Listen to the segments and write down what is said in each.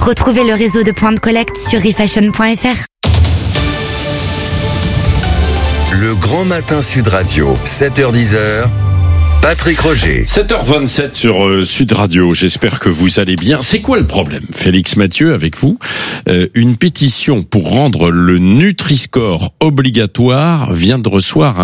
Retrouvez le réseau de points de collecte sur refashion.fr. Le Grand Matin Sud Radio, 7h-10h. Patrick Roger. 7h27 sur Sud Radio. J'espère que vous allez bien. C'est quoi le problème, Félix Mathieu, avec vous? Une pétition pour rendre le Nutri-Score obligatoire vient de recevoir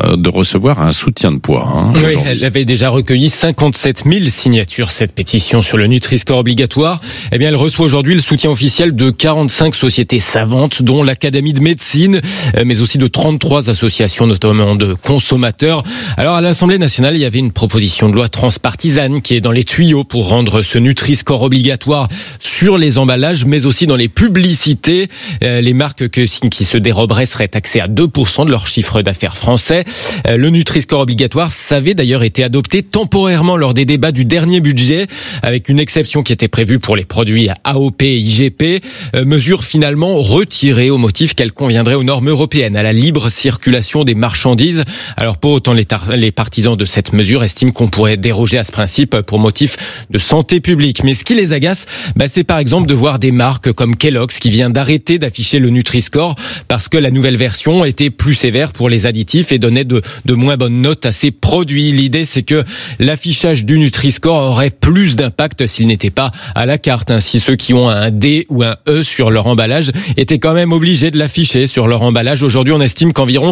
un soutien de poids. Oui, elle avait déjà recueilli 57 000 signatures, cette pétition sur le Nutri-Score obligatoire. Eh bien, elle reçoit aujourd'hui le soutien officiel de 45 sociétés savantes, dont l'Académie de médecine, mais aussi de 33 associations, notamment de consommateurs. Alors, à l'Assemblée nationale, il y avait une proposition de loi transpartisane qui est dans les tuyaux pour rendre ce Nutri-Score obligatoire sur les emballages, mais aussi dans les publicités. Les marques qui se déroberaient seraient taxées à 2% de leur chiffre d'affaires français. Le Nutri-Score obligatoire, ça avait d'ailleurs été adopté temporairement lors des débats du dernier budget, avec une exception qui était prévue pour les produits AOP et IGP. Mesure finalement retirée au motif qu'elle conviendrait aux normes européennes, à la libre circulation des marchandises. Alors pour autant, les partisans de cette mesure estiment qu'on pourrait déroger à ce principe pour motif de santé publique. Mais ce qui les agace, c'est par exemple de voir des marques comme Kellogg's qui vient d'arrêter d'afficher le Nutri-Score parce que la nouvelle version était plus sévère pour les additifs et donnait de moins bonnes notes à ses produits. L'idée, c'est que l'affichage du Nutri-Score aurait plus d'impact s'il n'était pas à la carte. Si ceux qui ont un D ou un E sur leur emballage étaient quand même obligés de l'afficher sur leur emballage. Aujourd'hui, on estime qu'environ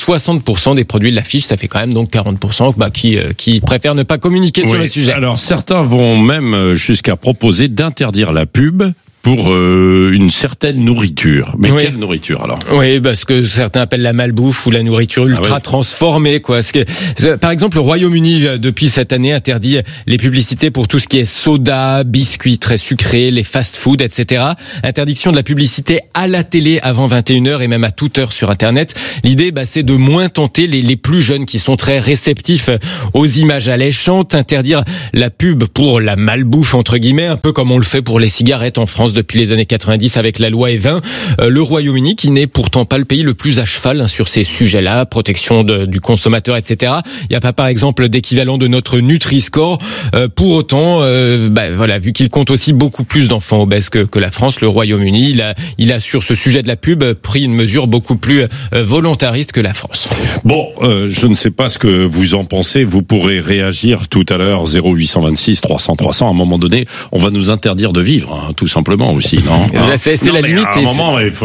60% des produits l'affichent. Ça fait quand même donc 40% qui préfèrent ne pas communiquer sur le sujet. Alors certains vont même jusqu'à proposer d'interdire la pub pour une certaine nourriture. Mais quelle nourriture alors? Oui, ce que certains appellent la malbouffe ou la nourriture ultra transformée, quoi. Par exemple, le Royaume-Uni depuis cette année interdit les publicités pour tout ce qui est soda, biscuits très sucrés, les fast-food, etc. Interdiction de la publicité à la télé avant 21h et même à toute heure sur Internet. L'idée, c'est de moins tenter les plus jeunes qui sont très réceptifs aux images alléchantes. Interdire la pub pour la malbouffe entre guillemets, un peu comme on le fait pour les cigarettes en France depuis les années 90 avec la loi E20. Le Royaume-Uni, qui n'est pourtant pas le pays le plus à cheval sur ces sujets-là, protection du consommateur, etc. Il n'y a pas, par exemple, d'équivalent de notre Nutri-Score. Pour autant, vu qu'il compte aussi beaucoup plus d'enfants obèses que la France, le Royaume-Uni, il a sur ce sujet de la pub pris une mesure beaucoup plus volontariste que la France. Bon, je ne sais pas ce que vous en pensez. Vous pourrez réagir tout à l'heure 0826 300 300. À un moment donné, on va nous interdire de vivre, tout simplement. Aussi, non? C'est la limite. À un moment, il faut,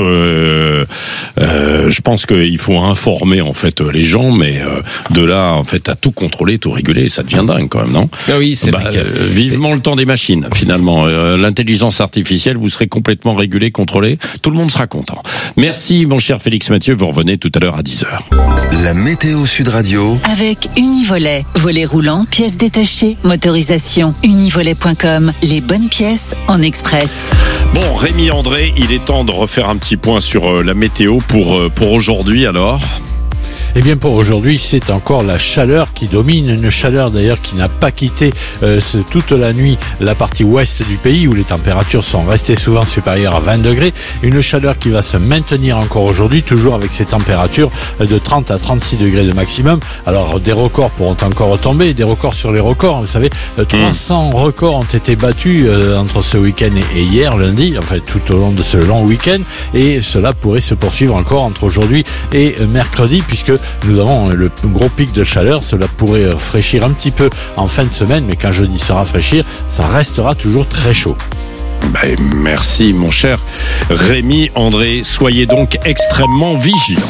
je pense qu'il faut informer en fait les gens, mais de là en fait à tout contrôler, tout réguler, ça devient dingue quand même, non? Oui, c'est vrai. Vivement le temps des machines. Finalement, l'intelligence artificielle, vous serez complètement régulé, contrôlé, tout le monde sera content. Merci, mon cher Félix Mathieu. Vous revenez tout à l'heure à 10h. La météo Sud Radio avec Univolet, volet roulant, pièces détachées, motorisation. Univolet.com, les bonnes pièces en express. Bon, Rémi André, il est temps de refaire un petit point sur la météo pour aujourd'hui alors. Eh bien pour aujourd'hui, c'est encore la chaleur qui domine, une chaleur d'ailleurs qui n'a pas quitté toute la nuit la partie ouest du pays où les températures sont restées souvent supérieures à 20 degrés. Une chaleur qui va se maintenir encore aujourd'hui, toujours avec ces températures de 30 à 36 degrés de maximum. Alors des records pourront encore tomber, des records sur les records. Vous savez, 300 records ont été battus entre ce week-end et hier, lundi, enfin tout au long de ce long week-end. Et cela pourrait se poursuivre encore entre aujourd'hui et mercredi, puisque nous avons le gros pic de chaleur. Cela pourrait fraîchir un petit peu en fin de semaine, mais quand je dis se rafraîchir, ça restera toujours très chaud. Merci mon cher Rémi André, soyez donc extrêmement vigilants.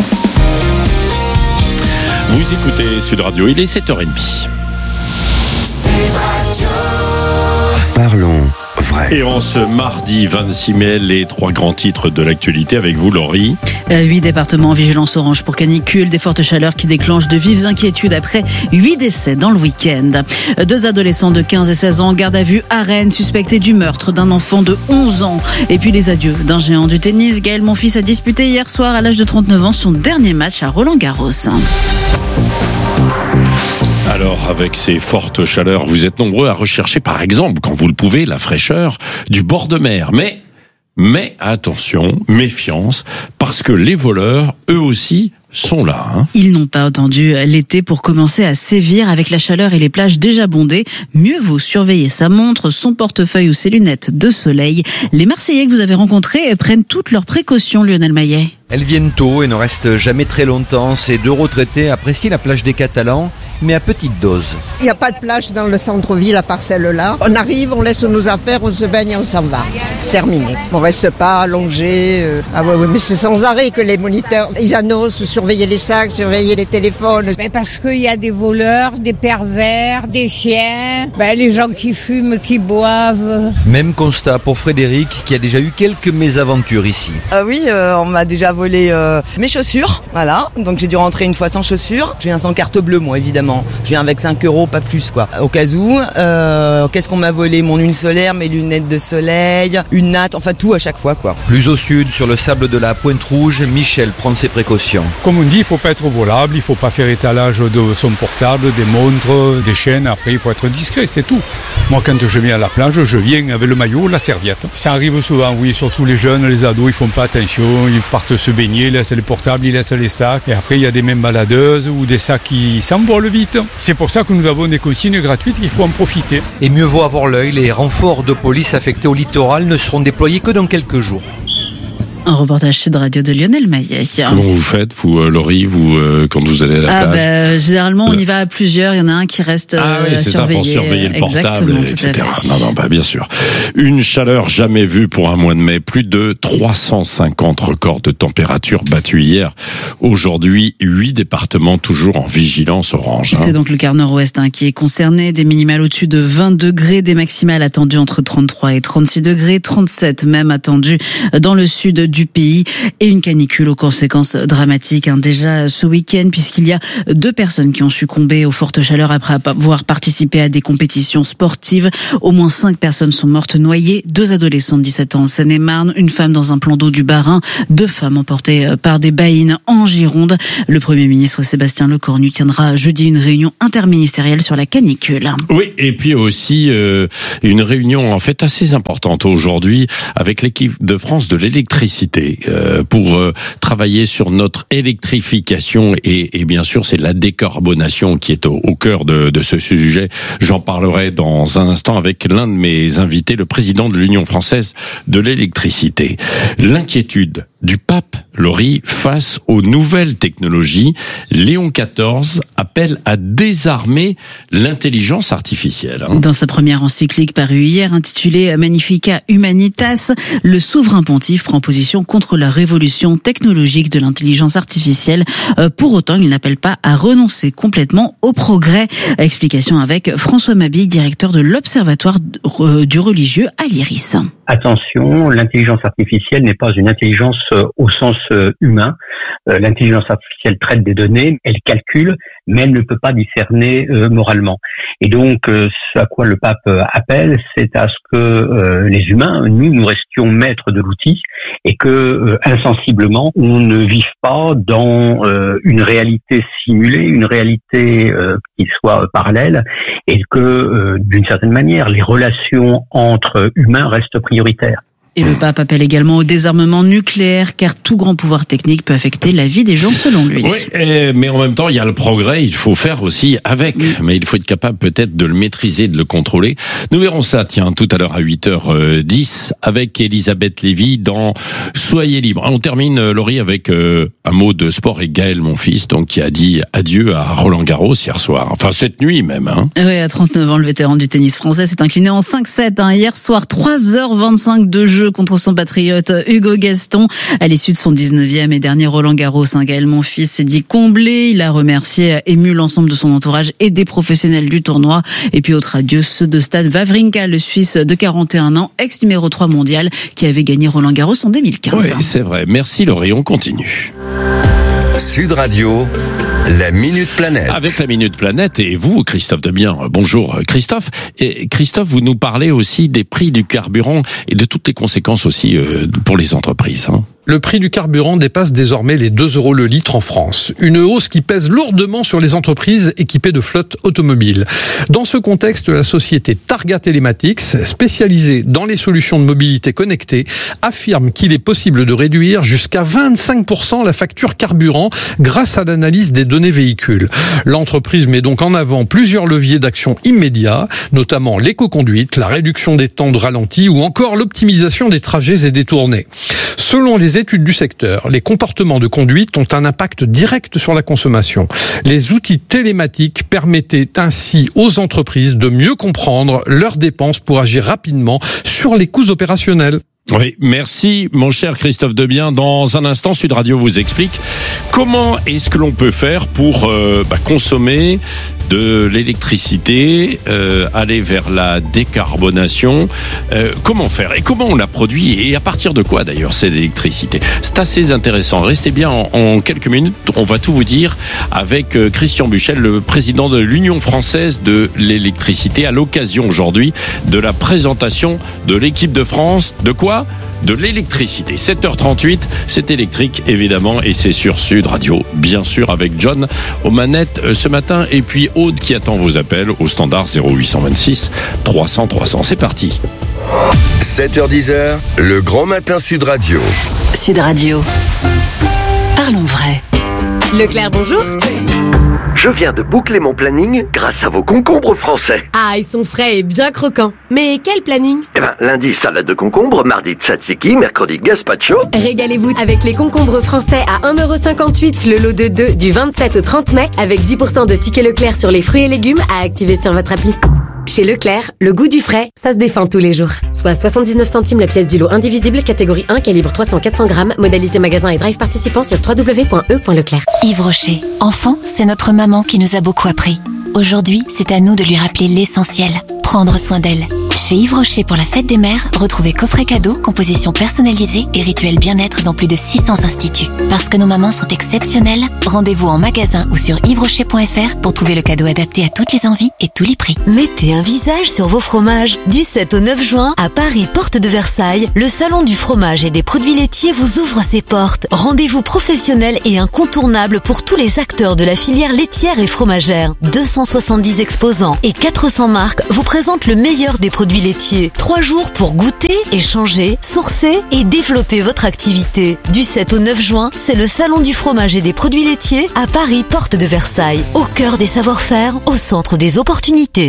Vous écoutez Sud Radio, il est 7h30. Parlons vrai. Et en ce mardi 26 mai, les 3 grands titres de l'actualité avec vous, Laurie. 8 départements en vigilance orange pour canicule, des fortes chaleurs qui déclenchent de vives inquiétudes après 8 décès dans le week-end. 2 adolescents de 15 et 16 ans en garde à vue à Rennes, suspectés du meurtre d'un enfant de 11 ans. Et puis les adieux d'un géant du tennis. Gaël Monfils a disputé hier soir à l'âge de 39 ans son dernier match à Roland-Garros. Alors, avec ces fortes chaleurs, vous êtes nombreux à rechercher, par exemple, quand vous le pouvez, la fraîcheur du bord de mer. Mais attention, méfiance, parce que les voleurs, eux aussi, sont là. Hein. Ils n'ont pas attendu l'été pour commencer à sévir. Avec la chaleur et les plages déjà bondées, mieux vaut surveiller sa montre, son portefeuille ou ses lunettes de soleil. Les Marseillais que vous avez rencontrés prennent toutes leurs précautions, Lionel Maillet. Elles viennent tôt et ne restent jamais très longtemps. Ces deux retraités apprécient la plage des Catalans, mais à petite dose. Il n'y a pas de plage dans le centre-ville à part celle-là. On arrive, on laisse nos affaires, on se baigne et on s'en va. Terminé. On reste pas allongé. Ah ouais, mais c'est sans arrêt que les moniteurs, ils annoncent surveiller les sacs, surveiller les téléphones. Mais parce qu'il y a des voleurs, des pervers, des chiens, les gens qui fument, qui boivent. Même constat pour Frédéric, qui a déjà eu quelques mésaventures ici. Oui, on m'a déjà volé mes chaussures, voilà. Donc j'ai dû rentrer une fois sans chaussures. Je viens sans carte bleue, moi, évidemment. Je viens avec 5 €, pas plus, quoi. Au cas où, qu'est-ce qu'on m'a volé? Mon huile solaire, mes lunettes de soleil, une natte, enfin tout à chaque fois, quoi. Plus au sud, sur le sable de la Pointe Rouge, Michel prend ses précautions. Comme on dit, il faut pas être volable, il faut pas faire étalage de son portable, des montres, des chaînes. Après, il faut être discret, c'est tout. Moi, quand je viens à la plage, je viens avec le maillot, la serviette. Ça arrive souvent, oui, surtout les jeunes, les ados, ils font pas attention, ils partent se baigner, ils laissent les portables, ils laissent les sacs. Et après, il y a des mains baladeuses ou des sacs qui s'envolent vite. C'est pour ça que nous avons des consignes gratuites, il faut en profiter. Et mieux vaut avoir l'œil, les renforts de police affectés au littoral ne seront déployés que dans quelques jours. Un reportage Sud Radio de Lionel Maillet. Comment vous faites, vous, Laurie, quand vous allez à la plage? Généralement, on y va à plusieurs. Il y en a un qui reste c'est ça, pour surveiller le portable, etc. Non, bien sûr. Une chaleur jamais vue pour un mois de mai. Plus de 350 records de température battus hier. Aujourd'hui, 8 départements toujours en vigilance orange. C'est donc le quart nord-ouest qui est concerné. Des minimales au-dessus de 20 degrés, des maximales attendues entre 33 et 36 degrés, 37 même attendues dans le sud du pays, et une canicule aux conséquences dramatiques déjà ce week-end, puisqu'il y a 2 personnes qui ont succombé aux fortes chaleurs après avoir participé à des compétitions sportives. Au moins 5 personnes sont mortes noyées, 2 adolescents de 17 ans en Seine-et-Marne, une femme dans un plan d'eau du Bas-Rhin, 2 femmes emportées par des baïnes en Gironde. Le Premier ministre Sébastien Lecornu tiendra jeudi une réunion interministérielle sur la canicule. Oui, et puis aussi une réunion en fait assez importante aujourd'hui avec l'équipe de France de l'électricité pour travailler sur notre électrification et bien sûr c'est la décarbonation qui est au cœur de ce sujet. J'en parlerai dans un instant avec l'un de mes invités, le président de l'Union française de l'électricité. L'inquiétude du pape, Laurie, face aux nouvelles technologies. Léon XIV appelle à désarmer l'intelligence artificielle. Dans sa première encyclique parue hier, intitulée Magnificat Humanitas, le souverain pontife prend position contre la révolution technologique de l'intelligence artificielle. Pour autant, il n'appelle pas à renoncer complètement au progrès. Explication avec François Mabille, directeur de l'Observatoire du religieux à l'Iris. Attention, l'intelligence artificielle n'est pas une intelligence au sens humain. L'intelligence artificielle traite des données, elle calcule, mais elle ne peut pas discerner moralement. Et donc, ce à quoi le pape appelle, c'est à ce que les humains, nous restions maîtres de l'outil et que, insensiblement, on ne vive pas dans une réalité simulée, une réalité qui soit parallèle, et que, d'une certaine manière, les relations entre humains restent prioritaires. Et le pape appelle également au désarmement nucléaire, car tout grand pouvoir technique peut affecter la vie des gens selon lui. Oui, mais en même temps, il y a le progrès, il faut faire aussi avec. Mais il faut être capable peut-être de le maîtriser, de le contrôler. Nous verrons ça, tout à l'heure à 8h10, avec Elisabeth Lévy dans Soyez libre. On termine, Laurie, avec un mot de sport et Gaël, mon fils, donc qui a dit adieu à Roland-Garros hier soir. Enfin, cette nuit même. Oui, à 39 ans, le vétéran du tennis français s'est incliné en 5-7 hier soir, 3h25 de jeu contre son patriote Hugo Gaston. À l'issue de son 19e et dernier Roland-Garros, Gaël Monfils s'est dit comblé. Il a remercié ému l'ensemble de son entourage et des professionnels du tournoi. Et puis autre adieu, ceux de Stan Wawrinka, le Suisse de 41 ans, ex numéro 3 mondial, qui avait gagné Roland-Garros en 2015. Oui, c'est vrai. Merci Laurie, on continue. Sud Radio. La Minute Planète. Avec la Minute Planète et vous, Christophe Debian. Bonjour Christophe. Et Christophe, vous nous parlez aussi des prix du carburant et de toutes les conséquences aussi pour les entreprises. Le prix du carburant dépasse désormais les 2 € le litre en France. Une hausse qui pèse lourdement sur les entreprises équipées de flottes automobiles. Dans ce contexte, la société Targa Telematics, spécialisée dans les solutions de mobilité connectée, affirme qu'il est possible de réduire jusqu'à 25% la facture carburant grâce à l'analyse des données véhicules. L'entreprise met donc en avant plusieurs leviers d'action immédiats, notamment l'éco-conduite, la réduction des temps de ralenti ou encore l'optimisation des trajets et des tournées. Selon les études du secteur, les comportements de conduite ont un impact direct sur la consommation. Les outils télématiques permettaient ainsi aux entreprises de mieux comprendre leurs dépenses pour agir rapidement sur les coûts opérationnels. Oui, merci mon cher Christophe Debian. Dans un instant, Sud Radio vous explique comment est-ce que l'on peut faire pour consommer de l'électricité, aller vers la décarbonation. Comment faire et comment on la produit et à partir de quoi d'ailleurs c'est l'électricité. C'est assez intéressant. Restez bien en quelques minutes. On va tout vous dire avec Christian Buchel, le président de l'Union française de l'électricité, à l'occasion aujourd'hui de la présentation de l'équipe de France. De quoi ? De l'électricité. 7h38, c'est électrique évidemment et c'est sur Sud Radio, bien sûr, avec John aux manettes ce matin et puis Aude qui attend vos appels au standard 0826 300 300. C'est parti. 7h10, le grand matin Sud Radio. Sud Radio. Parlons vrai. Leclerc, bonjour. Je viens de boucler mon planning grâce à vos concombres français. Ah, ils sont frais et bien croquants. Mais quel planning ? Lundi, salade de concombre, mardi, tzatziki, mercredi, gazpacho. Régalez-vous avec les concombres français à 1,58 € le lot de 2 du 27 au 30 mai avec 10% de tickets Leclerc sur les fruits et légumes à activer sur votre appli. Chez Leclerc, le goût du frais, ça se défend tous les jours. Soit 79 centimes la pièce du lot indivisible, catégorie 1, calibre 300-400 grammes, modalité magasin et drive participant sur www.e.leclerc. Yves Rocher. Enfant, c'est notre maman qui nous a beaucoup appris. Aujourd'hui, c'est à nous de lui rappeler l'essentiel. Prendre soin d'elle. Chez Yves Rocher pour la fête des mères, retrouvez coffret cadeau, composition personnalisée et rituel bien-être dans plus de 600 instituts. Parce que nos mamans sont exceptionnelles, rendez-vous en magasin ou sur yvesrocher.fr pour trouver le cadeau adapté à toutes les envies et tous les prix. Mettez un visage sur vos fromages. Du 7 au 9 juin, à Paris, porte de Versailles, le salon du fromage et des produits laitiers vous ouvre ses portes. Rendez-vous professionnel et incontournable pour tous les acteurs de la filière laitière et fromagère. 270 exposants et 400 marques vous présentent le meilleur des produits laitiers. 3 jours pour goûter, échanger, sourcer et développer votre activité. Du 7 au 9 juin, c'est le salon du fromage et des produits laitiers à Paris, porte de Versailles. Au cœur des savoir-faire, au centre des opportunités.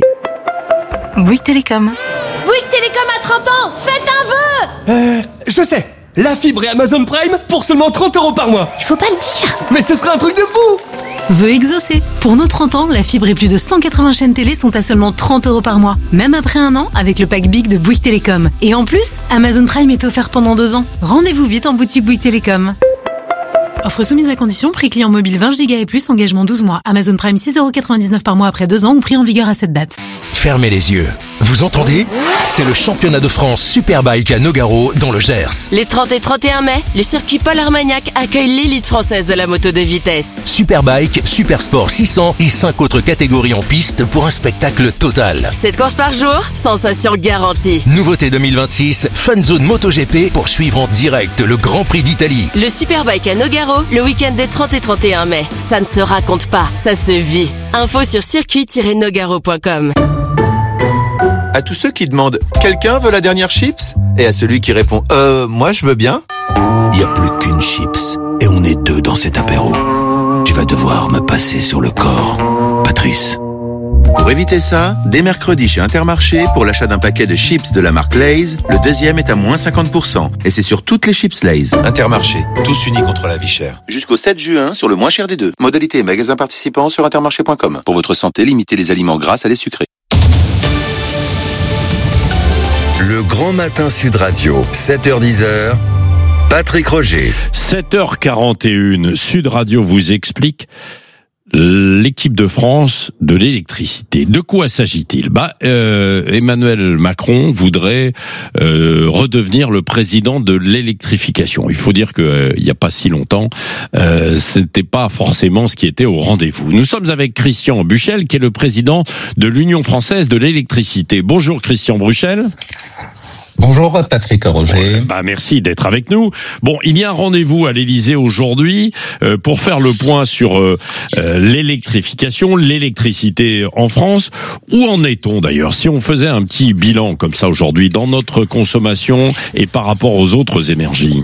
Bouygues Télécom. Bouygues Télécom à 30 ans, faites un vœu. Je sais. La fibre et Amazon Prime pour seulement 30 € par mois. Il faut pas le dire. Mais ce serait un truc de fou. Vœu exaucé. Pour nos 30 ans, la fibre et plus de 180 chaînes télé sont à seulement 30 € par mois. Même après un an, avec le pack Big de Bouygues Télécom. Et en plus, Amazon Prime est offert pendant 2 ans. Rendez-vous vite en boutique Bouygues Télécom. Offre soumise à condition, prix client mobile 20 Go et plus, engagement 12 mois. Amazon Prime 6,99 € par mois après 2 ans ou prix en vigueur à cette date. Fermez les yeux. Vous entendez ? C'est le championnat de France Superbike à Nogaro dans le Gers. Les 30 et 31 mai, le circuit Paul Armagnac accueille l'élite française de la moto de vitesse. Superbike, Supersport 600 et 5 autres catégories en piste pour un spectacle total. 7 courses par jour, sensation garantie. Nouveauté 2026, Fun Zone MotoGP pour suivre en direct le Grand Prix d'Italie. Le Superbike à Nogaro, le week-end des 30 et 31 mai. Ça ne se raconte pas, ça se vit. Info sur circuit-nogaro.com. À tous ceux qui demandent « Quelqu'un veut la dernière chips ?» et à celui qui répond « Moi je veux bien ?» Il n'y a plus qu'une chips et on est 2 dans cet apéro. Tu vas devoir me passer sur le corps, Patrice. Pour éviter ça, dès mercredi chez Intermarché, pour l'achat d'un paquet de chips de la marque Lay's, le deuxième est à moins 50%. Et c'est sur toutes les chips Lay's. Intermarché, tous unis contre la vie chère. Jusqu'au 7 juin, sur le moins cher des 2. Modalité et magasins participants sur intermarché.com. Pour votre santé, limitez les aliments gras à les sucrés. Le grand matin Sud Radio, 7h10, Patrick Roger. 7h41, Sud Radio vous explique l'équipe de France de l'électricité. De quoi s'agit-il ? Emmanuel Macron voudrait redevenir le président de l'électrification. Il faut dire que il y a pas si longtemps, c'était pas forcément ce qui était au rendez-vous. Nous sommes avec Christian Buchel, qui est le président de l'Union française de l'électricité. Bonjour Christian Buchel. Bonjour Patrick Roger. Merci d'être avec nous. Bon, il y a un rendez-vous à l'Élysée aujourd'hui pour faire le point sur l'électrification, l'électricité en France. Où en est-on d'ailleurs ? Si on faisait un petit bilan comme ça aujourd'hui dans notre consommation et par rapport aux autres énergies.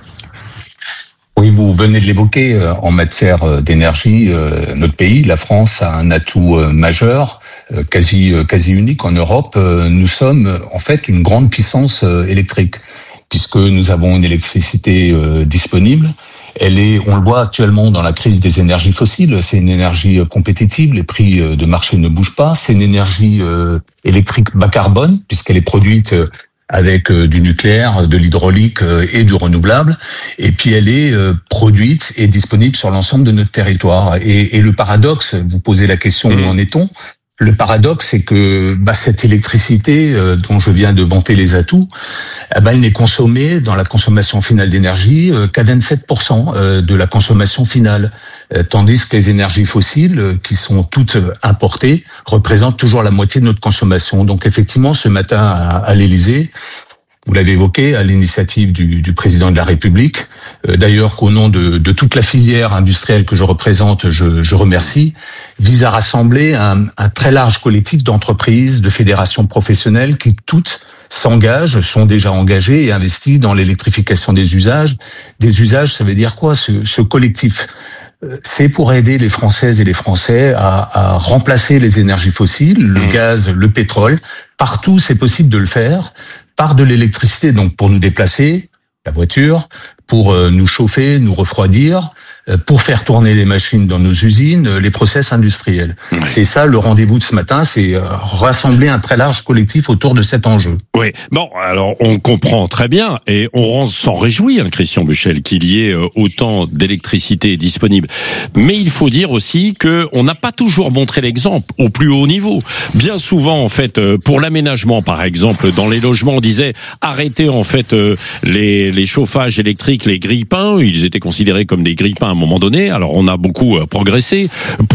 Oui, vous venez de l'évoquer, en matière d'énergie, notre pays, la France, a un atout majeur, quasi unique en Europe. Nous sommes en fait une grande puissance électrique, puisque nous avons une électricité disponible. Elle est, on le voit actuellement dans la crise des énergies fossiles, c'est une énergie compétitive, les prix de marché ne bougent pas. C'est une énergie électrique bas carbone, puisqu'elle est produite avec du nucléaire, de l'hydraulique et du renouvelable. Et puis elle est produite et disponible sur l'ensemble de notre territoire. Et le paradoxe, vous posez la question, où en est-on ? Le paradoxe, c'est que cette électricité dont je viens de vanter les atouts, elle n'est consommée dans la consommation finale d'énergie qu'à 27% de la consommation finale, tandis que les énergies fossiles, qui sont toutes importées, représentent toujours la moitié de notre consommation. Donc effectivement, ce matin à l'Élysée, vous l'avez évoqué, à l'initiative du président de la République, d'ailleurs qu'au nom de toute la filière industrielle que je représente, je remercie, vise à rassembler un très large collectif d'entreprises, de fédérations professionnelles qui toutes s'engagent, sont déjà engagées et investies dans l'électrification des usages. Des usages, ça veut dire quoi, ce collectif ? C'est pour aider les Françaises et les Français à remplacer les énergies fossiles, le gaz, le pétrole. Partout, c'est possible de le faire par de l'électricité, donc pour nous déplacer, la voiture, pour nous chauffer, nous refroidir, pour faire tourner les machines dans nos usines, les process industriels. Oui. C'est ça le rendez-vous de ce matin, c'est rassembler un très large collectif autour de cet enjeu. Oui, bon, alors on comprend très bien et on s'en réjouit, Christian Buchel, qu'il y ait autant d'électricité disponible. Mais il faut dire aussi que on n'a pas toujours montré l'exemple au plus haut niveau. Bien souvent, en fait, pour l'aménagement, par exemple, dans les logements, on disait arrêtez en fait les chauffages électriques, les grille-pains. Ils étaient considérés comme des grille-pains à un moment donné. Alors on a beaucoup progressé.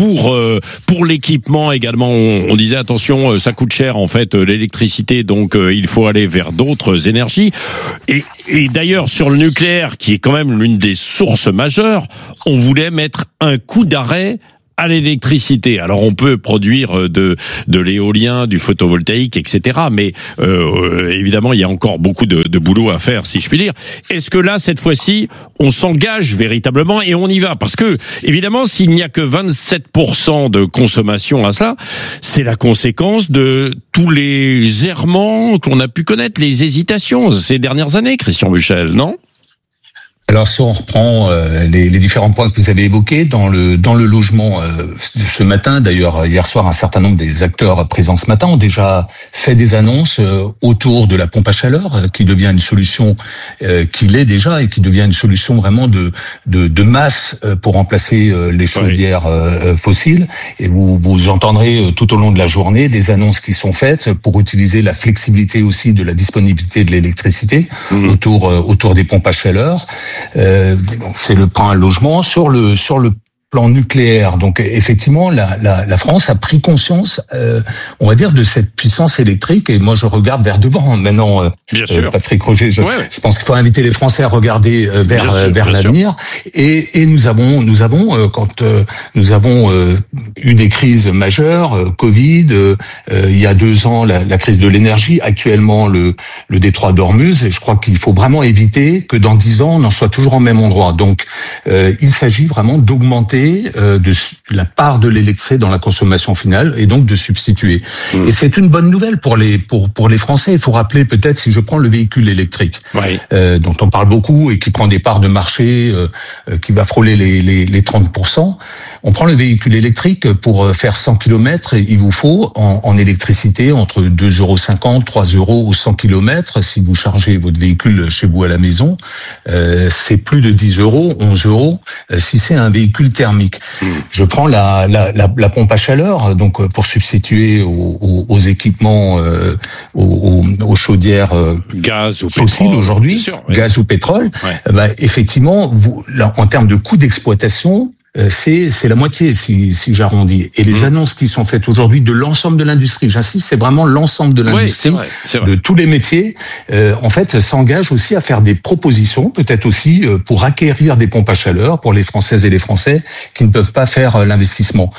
Pour l'équipement également, on disait attention, ça coûte cher en fait l'électricité, donc il faut aller vers d'autres énergies. Et d'ailleurs sur le nucléaire, qui est quand même l'une des sources majeures, on voulait mettre un coup d'arrêt à l'électricité. Alors on peut produire de l'éolien, du photovoltaïque, etc. Mais évidemment, il y a encore beaucoup de boulot à faire, si je puis dire. Est-ce que là, cette fois-ci, on s'engage véritablement et on y va ? Parce que, évidemment, s'il n'y a que 27% de consommation à ça, c'est la conséquence de tous les errements qu'on a pu connaître, les hésitations ces dernières années, Christian Buchel, non ? Alors si on reprend les différents points que vous avez évoqués dans le logement ce matin, d'ailleurs hier soir un certain nombre des acteurs présents ce matin ont déjà fait des annonces autour de la pompe à chaleur qui devient une solution qui l'est déjà et qui devient une solution vraiment de masse pour remplacer les chaudières fossiles. Et vous entendrez tout au long de la journée des annonces qui sont faites pour utiliser la flexibilité aussi de la disponibilité de l'électricité autour des pompes à chaleur. C'est le point logement sur le plan nucléaire. Donc effectivement, la France a pris conscience, on va dire, de cette puissance électrique. Et moi, je regarde vers devant maintenant, Patrick Roger. Je pense qu'il faut inviter les Français à regarder vers l'avenir. Et nous avons quand nous avons eu des crises majeures, Covid, il y a 2 ans la crise de l'énergie, actuellement le détroit d'Ormuz. Et je crois qu'il faut vraiment éviter que dans 10 ans on en soit toujours au même endroit. Donc il s'agit vraiment d'augmenter de la part de l'électricité dans la consommation finale et donc de substituer. Et c'est une bonne nouvelle pour les Français. Il faut rappeler peut-être, si je prends le véhicule électrique, dont on parle beaucoup et qui prend des parts de marché qui va frôler les 30%. On prend le véhicule électrique, pour faire 100 km, il vous faut en électricité entre 2,50 €, 3 € au 100 km. Si vous chargez votre véhicule chez vous à la maison, c'est plus de 10 €, 11 € si c'est un véhicule thermique. Je prends la pompe à chaleur, donc pour substituer aux équipements, aux chaudières gaz ou fossiles pétrole, aujourd'hui, bien sûr, oui. Gaz ou pétrole. Effectivement, là, en termes de coût d'exploitation, c'est la moitié si j'arrondis. Et les annonces qui sont faites aujourd'hui de l'ensemble de l'industrie, j'insiste, c'est vraiment l'ensemble de l'industrie, c'est vrai. de tous les métiers, en fait, s'engagent aussi à faire des propositions, peut-être aussi pour acquérir des pompes à chaleur pour les Françaises et les Français qui ne peuvent pas faire l'investissement.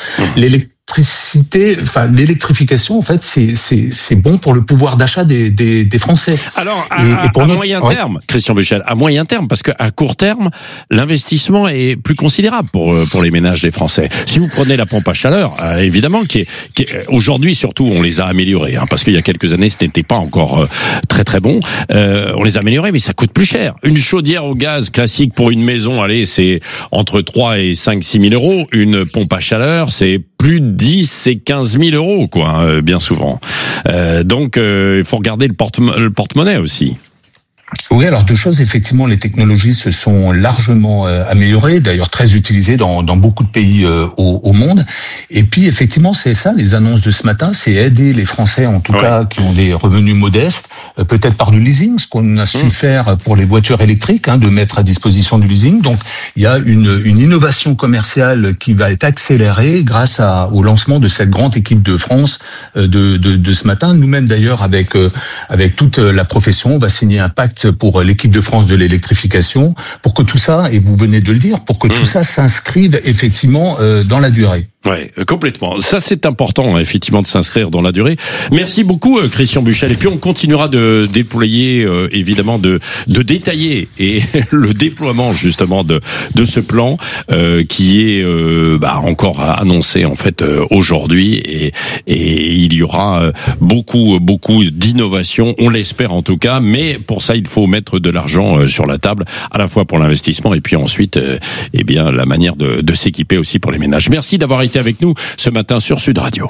L'électrification, en fait, c'est bon pour le pouvoir d'achat des Français. Alors, à moyen terme, Christian Buchel, à moyen terme, parce qu'à court terme, l'investissement est plus considérable pour les ménages des Français. Si vous prenez la pompe à chaleur, évidemment, qui est aujourd'hui, surtout, on les a améliorés, parce qu'il y a quelques années, ce n'était pas encore très très bon. On les a améliorés, mais ça coûte plus cher. Une chaudière au gaz classique pour une maison, c'est entre 3 et 5-6 000 €. Une pompe à chaleur, c'est plus de 10 et 15 000 €, quoi, bien souvent. Donc, il faut regarder le porte-monnaie aussi. Oui, alors deux choses, effectivement, les technologies se sont largement améliorées, d'ailleurs très utilisées dans beaucoup de pays au monde. Et puis, effectivement, c'est ça, les annonces de ce matin, c'est aider les Français, en tout cas, qui ont des revenus modestes, peut-être par du leasing, ce qu'on a su faire pour les voitures électriques, de mettre à disposition du leasing. Donc, il y a une innovation commerciale qui va être accélérée grâce au lancement de cette grande équipe de France de ce matin. Nous-mêmes, d'ailleurs, avec toute la profession, on va signer un pacte pour l'équipe de France de l'électrification, pour que tout ça, et vous venez de le dire, pour que tout ça s'inscrive effectivement dans la durée. Ouais, complètement. Ça, c'est important, effectivement, de s'inscrire dans la durée. Merci beaucoup, Christian Buchel. Et puis, on continuera de déployer, évidemment, de détailler et le déploiement, justement, de ce plan, qui est, encore annoncé, en fait, aujourd'hui. Et il y aura beaucoup d'innovations. On l'espère, en tout cas. Mais pour ça, il faut mettre de l'argent sur la table, à la fois pour l'investissement et puis ensuite, la manière de s'équiper aussi pour les ménages. Merci d'avoir été avec nous ce matin sur Sud Radio.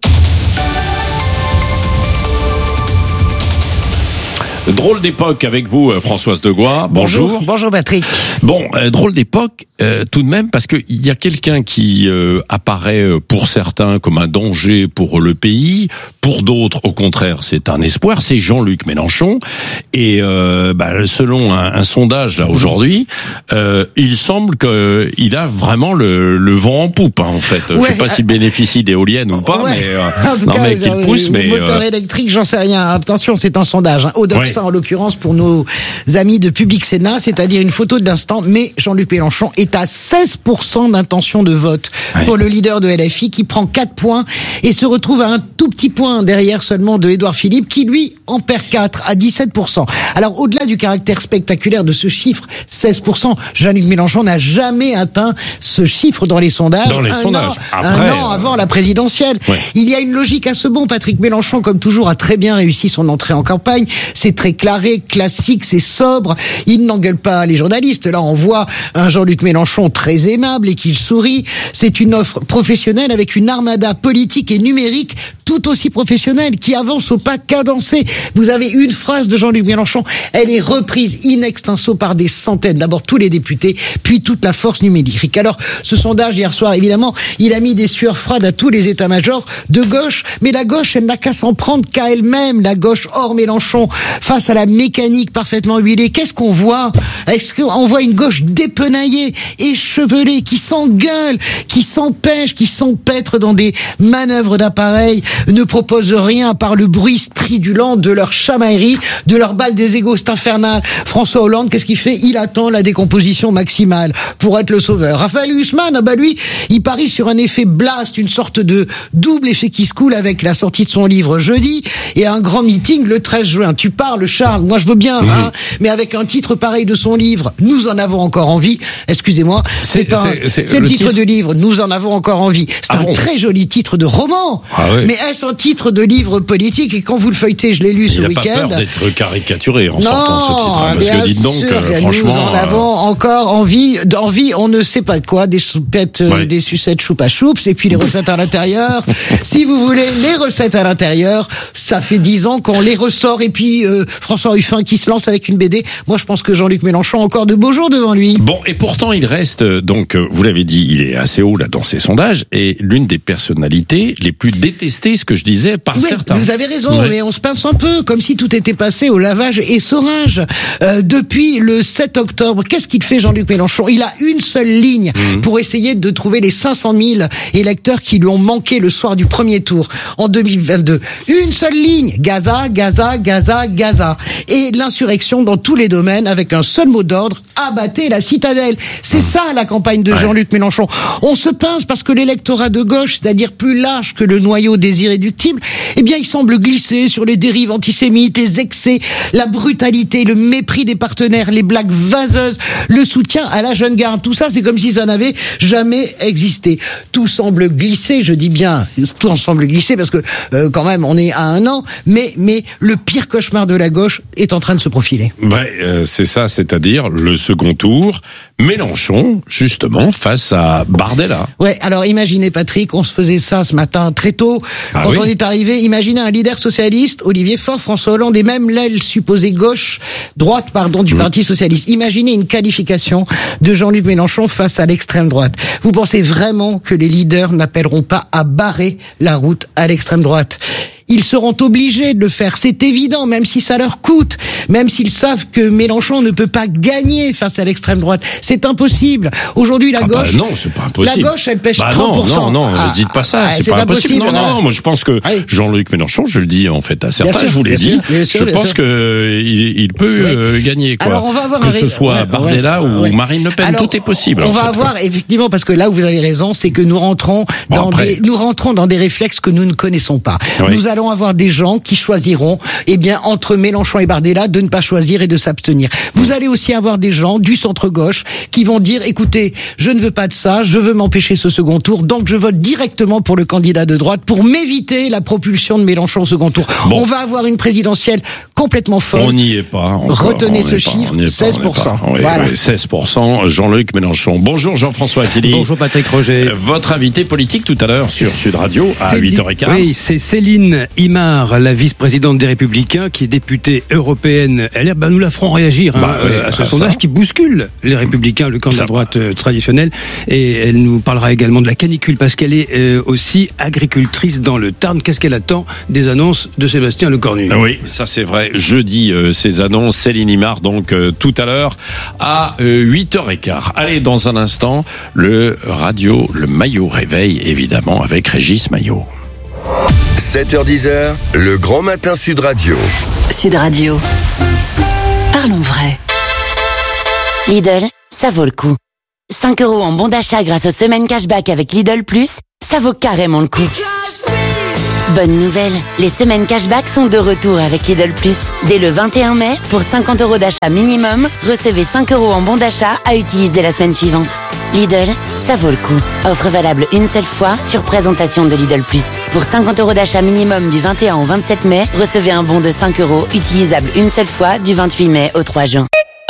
Drôle d'époque avec vous, Françoise Degois. Bonjour. Bonjour Patrick. Bon, drôle d'époque tout de même, parce que il y a quelqu'un qui apparaît pour certains comme un danger pour le pays, pour d'autres au contraire c'est un espoir, c'est Jean-Luc Mélenchon. Et selon un sondage là aujourd'hui, il semble qu'il a vraiment le vent en poupe, en fait. Je sais pas s'il bénéficie d'éoliennes ou pas, mais qu'il pousse. Mais moteur électrique, j'en sais rien. Attention, c'est un sondage. Ça, en l'occurrence, pour nos amis de Public Sénat, c'est-à-dire une photo de l'instant, mais Jean-Luc Mélenchon est à 16% d'intention de vote pour le leader de LFI, qui prend 4 points et se retrouve à un tout petit point derrière seulement de Édouard Philippe, qui lui en perd 4 à 17%. Alors, au-delà du caractère spectaculaire de ce chiffre, 16%, Jean-Luc Mélenchon n'a jamais atteint ce chiffre dans les sondages. Un an avant la présidentielle. Il y a une logique à ce bon. Patrick Mélenchon, comme toujours, a très bien réussi son entrée en campagne. C'est très claré, classique, c'est sobre. Il n'engueule pas les journalistes. Là, on voit un Jean-Luc Mélenchon très aimable et qu'il sourit. C'est une offre professionnelle avec une armada politique et numérique tout aussi professionnelle, qui avance au pas cadencé. Vous avez une phrase de Jean-Luc Mélenchon, elle est reprise in extenso par des centaines, d'abord tous les députés, puis toute la force numérique. Alors, ce sondage hier soir, évidemment, il a mis des sueurs froides à tous les états-majors de gauche, mais la gauche, elle n'a qu'à s'en prendre qu'à elle-même, la gauche hors Mélenchon, face à la mécanique parfaitement huilée. Qu'est-ce qu'on voit? Est-ce qu'on voit une gauche dépenaillée, échevelée, qui s'engueule, qui s'empêche, qui s'empêtre dans des manœuvres d'appareil, ne propose rien à part le bruit stridulent de leur chamaillerie, de leur balle des égos, c'est infernal. François Hollande, qu'est-ce qu'il fait? Il attend la décomposition maximale pour être le sauveur. Raphaël Glucksmann, lui, il parie sur un effet blast, une sorte de double effet qui se coule avec la sortie de son livre jeudi et un grand meeting le 13 juin. Tu parles, Charles, moi je veux bien, mais avec un titre pareil de son livre, nous en en avons encore envie. Excusez-moi, c'est le titre du livre. Nous en avons encore envie. C'est un très joli titre de roman. Mais est-ce un titre de livre politique? Et quand vous le feuilletez, je l'ai lu ce week-end. Il n'a pas peur d'être caricaturé en sortant ce titre. Parce que dites donc, franchement, nous en avons encore envie. On ne sait pas quoi, des soupettes, des sucettes choupa choups, et puis les recettes à l'intérieur. Si vous voulez les recettes à l'intérieur, ça fait 10 ans qu'on les ressort. Et puis François Ruffin qui se lance avec une BD. Moi, je pense que Jean-Luc Mélenchon a encore de beaux jours devant lui. Bon, et pourtant, il reste, donc, vous l'avez dit, il est assez haut là dans ses sondages, et l'une des personnalités les plus détestées, ce que je disais, par certains. Vous avez raison, mais on se pince un peu, comme si tout était passé au lavage et saurage. Depuis le 7 octobre, qu'est-ce qu'il fait Jean-Luc Mélenchon? Il a une seule ligne pour essayer de trouver les 500 000 électeurs qui lui ont manqué le soir du premier tour en 2022. Une seule ligne, Gaza, Gaza, Gaza, Gaza. Et l'insurrection dans tous les domaines avec un seul mot d'ordre, abattez la citadelle. C'est ça la campagne de Jean-Luc Mélenchon. On se pince parce que l'électorat de gauche, c'est-à-dire plus large que le noyau des irréductibles, eh bien il semble glisser sur les dérives antisémites, les excès, la brutalité, le mépris des partenaires, les blagues vaseuses, le soutien à la jeune garde. Tout ça, c'est comme si ça n'avait jamais existé. Tout semble glisser, je dis bien, tout semble glisser parce que quand même on est à 1 an, mais le pire cauchemar de la gauche est en train de se profiler. C'est ça, c'est-à-dire le second tour, Mélenchon, justement, face à Bardella. Ouais, alors imaginez Patrick, on se faisait ça ce matin très tôt, quand on est arrivé, imaginez un leader socialiste, Olivier Faure, François Hollande et même l'aile supposée droite, du Parti socialiste. Imaginez une qualification de Jean-Luc Mélenchon face à l'extrême droite. Vous pensez vraiment que les leaders n'appelleront pas à barrer la route à l'extrême droite? Ils seront obligés de le faire, c'est évident, même si ça leur coûte, même s'ils savent que Mélenchon ne peut pas gagner face à l'extrême droite. C'est impossible. Aujourd'hui, la gauche... non, c'est pas impossible. La gauche, elle pêche 30%. Non, dites pas ça, c'est pas impossible. Non, moi je pense que Jean-Luc Mélenchon, je le dis en fait à certains, je vous l'ai dit, je pense que il peut gagner, quoi. Alors, on va avoir que ce soit Bardella ou Marine Le Pen, alors, tout est possible. On va avoir, effectivement, parce que là où vous avez raison, c'est que nous rentrons dans des réflexes que nous ne connaissons pas. Nous allons avoir des gens qui choisiront, entre Mélenchon et Bardella, de ne pas choisir et de s'abstenir. Vous allez aussi avoir des gens du centre-gauche qui vont dire, écoutez, je ne veux pas de ça, je veux m'empêcher ce second tour, donc je vote directement pour le candidat de droite pour m'éviter la propulsion de Mélenchon au second tour. On va avoir une présidentielle complètement folle. On n'y est pas. Retenez ce chiffre, 16%. Voilà. 16%, Jean-Luc Mélenchon. Bonjour Jean-François Aquili. Bonjour Patrick Roger. Votre invité politique tout à l'heure sur Sud Radio à 8h15. Oui, c'est Céline Imard, la vice-présidente des Républicains, qui est députée européenne LR. Nous la ferons réagir à ce sondage qui bouscule les Républicains, le camp de la droite traditionnelle. Et elle nous parlera également de la canicule, parce qu'elle est aussi agricultrice dans le Tarn. Qu'est-ce qu'elle attend des annonces de Sébastien Lecornu? Oui, ça c'est vrai. Jeudi, ces annonces, Céline Imard, donc tout à l'heure à 8h15. Allez, dans un instant, le Maillot Réveil, évidemment, avec Régis Maillot. 7h-10h, le grand matin Sud Radio. Sud Radio. Parlons vrai. Lidl, ça vaut le coup. 5 € en bon d'achat grâce aux semaines cashback avec Lidl Plus, ça vaut carrément le coup. Bonne nouvelle, les semaines cashback sont de retour avec Lidl Plus. Dès le 21 mai, pour 50 € d'achat minimum, recevez 5 € en bon d'achat à utiliser la semaine suivante. Lidl, ça vaut le coup. Offre valable une seule fois sur présentation de Lidl Plus. Pour 50 € d'achat minimum du 21 au 27 mai, recevez un bon de 5 € utilisable une seule fois du 28 mai au 3 juin.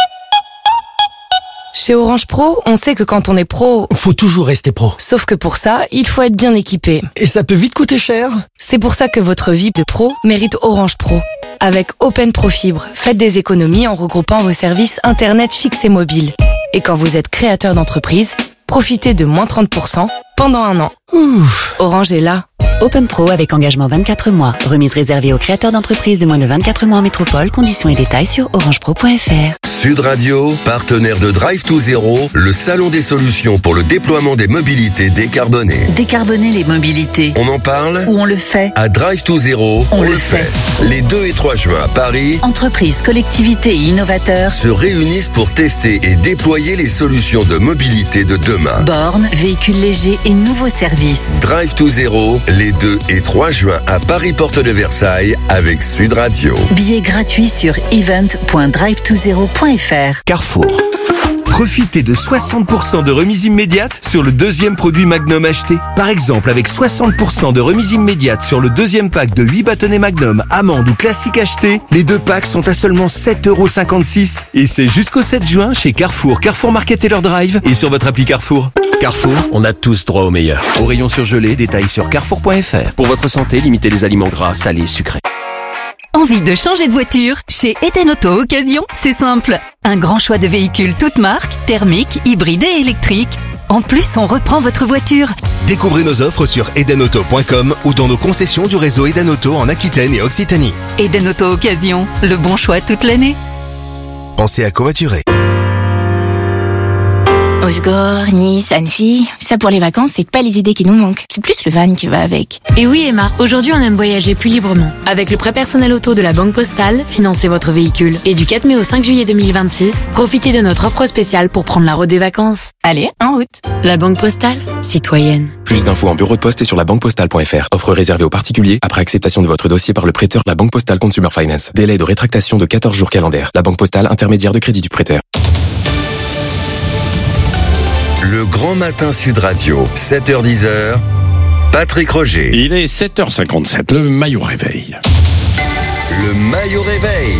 Chez Orange Pro, on sait que quand on est pro... Faut toujours rester pro. Sauf que pour ça, il faut être bien équipé. Et ça peut vite coûter cher. C'est pour ça que votre vie de pro mérite Orange Pro. Avec Open Pro Fibre, faites des économies en regroupant vos services Internet fixe et mobile. Et quand vous êtes créateur d'entreprise, profitez de moins 30% pendant 1 an. Orange est là. Open Pro avec engagement 24 mois. Remise réservée aux créateurs d'entreprises de moins de 24 mois en métropole. Conditions et détails sur orangepro.fr. Sud Radio, partenaire de Drive to Zero, le salon des solutions pour le déploiement des mobilités décarbonées. Décarboner les mobilités. On en parle ou on le fait? À Drive to Zero, on le fait. Les 2 et 3 juin à Paris, entreprises, collectivités et innovateurs se réunissent pour tester et déployer les solutions de mobilité de demain. Bornes, véhicules légers et nouveaux services. Drive to Zero, les 2 et 3 juin à Paris Porte de Versailles avec Sud Radio. Billets gratuits sur event.drivetozero.fr. Carrefour. Profitez de 60% de remise immédiate sur le deuxième produit Magnum acheté. Par exemple, avec 60% de remise immédiate sur le deuxième pack de 8 bâtonnets Magnum, amande ou classique acheté, les 2 packs sont à seulement 7,56 €. Et c'est jusqu'au 7 juin chez Carrefour, Carrefour Market et leur Drive et sur votre appli Carrefour. Carrefour, on a tous droit au meilleur. Au rayon surgelé, détails sur carrefour.fr. Pour votre santé, limitez les aliments gras, salés, sucrés. Envie de changer de voiture? Chez Eden Auto Occasion, c'est simple. Un grand choix de véhicules toutes marques, thermiques, hybrides et électriques. En plus, on reprend votre voiture. Découvrez nos offres sur edenauto.com ou dans nos concessions du réseau Eden Auto en Aquitaine et Occitanie. Eden Auto Occasion, le bon choix toute l'année. Pensez à covoiturer. Osgore, Nice, Annecy, ça pour les vacances, c'est pas les idées qui nous manquent. C'est plus le van qui va avec. Et oui Emma, aujourd'hui on aime voyager plus librement. Avec le prêt personnel auto de la Banque Postale, financez votre véhicule. Et du 4 mai au 5 juillet 2026, profitez de notre offre spéciale pour prendre la route des vacances. Allez, en route. La Banque Postale, citoyenne. Plus d'infos en bureau de poste et sur labanquepostale.fr. Offre réservée aux particuliers après acceptation de votre dossier par le prêteur La Banque Postale Consumer Finance. Délai de rétractation de 14 jours calendaires. La Banque Postale, intermédiaire de crédit du prêteur. Le Grand Matin Sud Radio, 7h-10h, Patrick Roger. Il est 7h57, le maillot réveil. Le maillot réveil.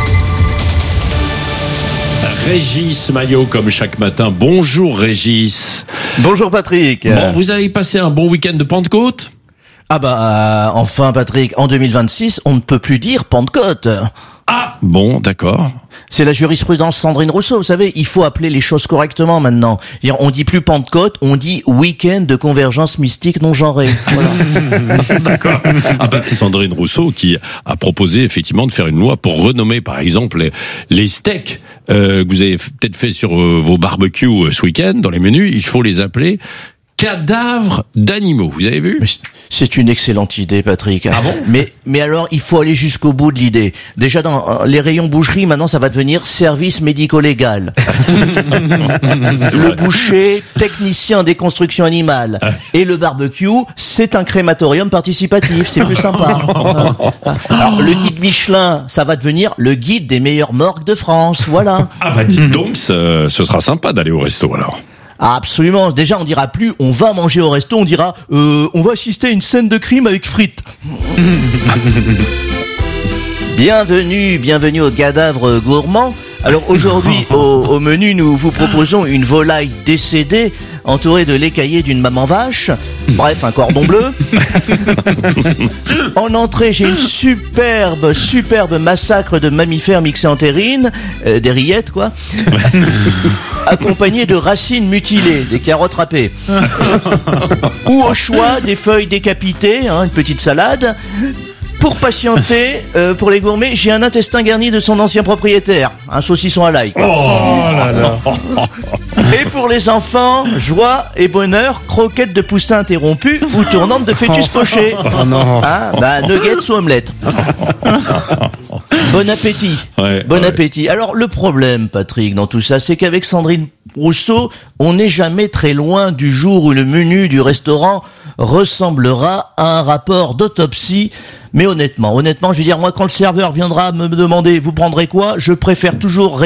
Régis Maillot, comme chaque matin. Bonjour Régis. Bonjour Patrick. Bon, vous avez passé un bon week-end de Pentecôte ? Ah bah, enfin Patrick, en 2026, on ne peut plus dire Pentecôte. Ah, bon, d'accord. C'est la jurisprudence Sandrine Rousseau, vous savez, il faut appeler les choses correctement maintenant. On dit plus Pentecôte, on dit week-end de convergence mystique non genrée. Voilà. D'accord. Ah bah, Sandrine Rousseau qui a proposé effectivement de faire une loi pour renommer par exemple les steaks que vous avez peut-être fait sur vos barbecues ce week-end dans les menus, il faut les appeler cadavres d'animaux. Vous avez vu ? C'est une excellente idée, Patrick. Ah bon ? Mais alors, il faut aller jusqu'au bout de l'idée. Déjà, dans les rayons boucherie, maintenant, ça va devenir service médico-légal. Le boucher, technicien en déconstruction animale. Et le barbecue, c'est un crématorium participatif. C'est plus sympa. Alors, le guide Michelin, ça va devenir le guide des meilleures morgues de France. Voilà. Ah bah dites donc, ce sera sympa d'aller au resto alors. Absolument. Déjà, on dira plus on va manger au resto, on dira on va assister à une scène de crime avec frites. Bienvenue au cadavre gourmand. Alors aujourd'hui, au menu, nous vous proposons une volaille décédée entourée de l'écaillé d'une maman vache. Bref, un cordon bleu. En entrée, j'ai une superbe massacre de mammifères mixés en terrine, des rillettes quoi, accompagné de racines mutilées, des carottes râpées. Ou au choix, des feuilles décapitées, une petite salade. Pour patienter, pour les gourmets, j'ai un intestin garni de son ancien propriétaire, un saucisson à l'ail. Quoi. Oh là là. Et pour les enfants, joie et bonheur, croquettes de poussin interrompues ou tournantes de fœtus poché. Oh non. Nuggets ou omelette. Bon appétit. Bon appétit. Alors le problème, Patrick, dans tout ça, c'est qu'avec Sandrine Rousseau, on n'est jamais très loin du jour où le menu du restaurant ressemblera à un rapport d'autopsie. Mais honnêtement, je veux dire, moi, quand le serveur viendra me demander, vous prendrez quoi ? Je préfère toujours